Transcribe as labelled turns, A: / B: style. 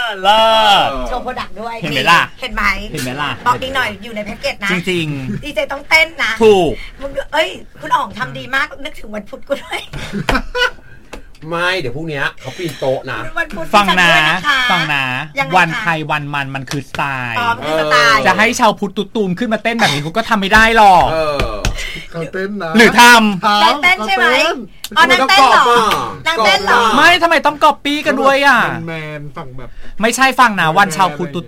A: ล่ะ
B: โชว์โปรดักต์ด้วย
A: เห็นไหมล่ะ
B: บอกอีกหน่อยอยู่ในแพ็กเกจนะ
A: จริง
B: ๆดีเจต้องเต้นนะ
A: ถูก
B: มึงคุณอ๋องทำดีมากนึกถึงวันพุธกูด้วย
C: ไม่เดี๋ยวพรุ่งนี้เขาปีนโต๊ะนะ
A: ฟังนะวันไทยวันมันคือสไตล์จะให้ชาวพุทธตูมขึ้นมาเต้นแบบนี้เขาก็ทำไม่ได้หรอก
D: เขาเต้นนะ
A: หรือท
B: ำเต้นใช่ไหมอ๋อนางเต้นหรอนางเต้นหรอ
A: ไม่ทำไมต้องก๊อปปี้กันด้วยอ่ะ
D: แมนฝั่งแบบ
A: ไม่ใช่ฟังนะวันชาวพุทธ